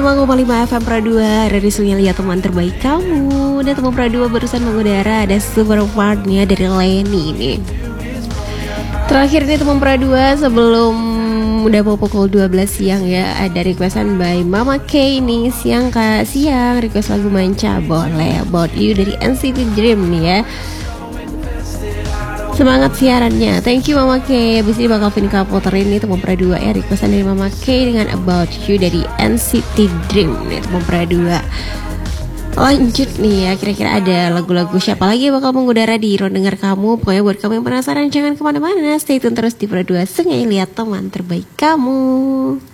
105,5 FM Pro 2 Radio Sungai Liat, teman terbaik kamu. Dan teman Pro 2 barusan mengudara, ada super partnya dari Leni nih. Terakhir nih teman Pro 2 sebelum udah mau pukul 12 siang ya, ada requestan by Mama K nih. Siang request lagu Manca boleh, About You dari NCT Dream nih ya. Semangat siarannya, thank you Mama K. Abis ini bakal Vinka puterin nih teman Pro 2 ya, requestan dari Mama K dengan About You dari NCT Dream nih teman Pro 2. Lanjut nih ya, kira-kira ada lagu-lagu siapa lagi bakal mengudara di Ruang Dengar Kamu. Pokoknya buat kamu yang penasaran jangan kemana-mana, stay tune terus di Pro 2 Sungai Liat, teman terbaik kamu.